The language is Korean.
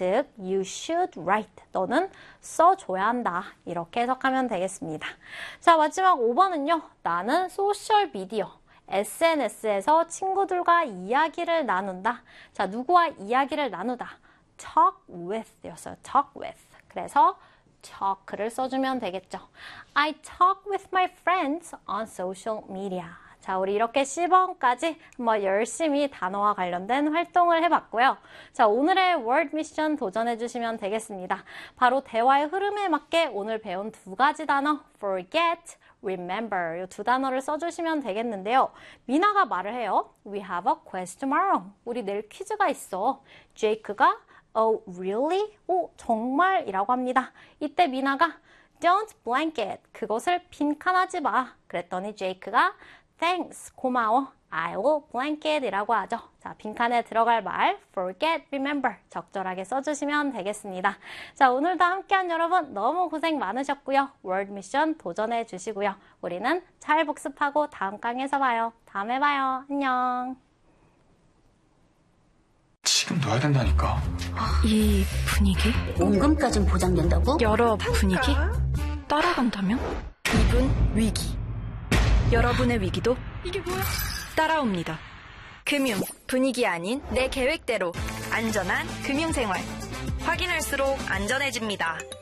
즉 you should write. 너는 써줘야 한다. 이렇게 해석하면 되겠습니다. 자, 마지막 5번은요. 나는 소셜미디어, SNS에서 친구들과 이야기를 나눈다. 자, 누구와 이야기를 나누다. talk with 였어요. talk with. 그래서 talk를 써주면 되겠죠. I talk with my friends on social media. 자, 우리 이렇게 10번까지 한번 열심히 단어와 관련된 활동을 해봤고요. 자, 오늘의 word 미션 도전해주시면 되겠습니다. 바로 대화의 흐름에 맞게 오늘 배운 두 가지 단어 forget, remember 이 두 단어를 써주시면 되겠는데요. 미나가 말을 해요. We have a quiz tomorrow. 우리 내일 퀴즈가 있어. 제이크가 Oh, really? 오, 정말? 이라고 합니다. 이때 미나가 Don't blanket. 그것을 빈칸하지 마. 그랬더니 제이크가 Thanks. 고마워. I will blanket 이라고 하죠. 자, 빈칸에 들어갈 말 forget, remember 적절하게 써주시면 되겠습니다. 자, 오늘도 함께한 여러분 너무 고생 많으셨고요. word 미션 도전해 주시고요. 우리는 잘 복습하고 다음 강의에서 봐요. 다음에 봐요. 안녕. 지금 넣어야 된다니까. 이 분위기? 원금까진 보장된다고? 여러 분위기? 따라간다면? 이분 위기. 여러분의 위기도 이게 뭐야? 따라옵니다. 금융, 분위기 아닌 내 계획대로 안전한 금융생활. 확인할수록 안전해집니다.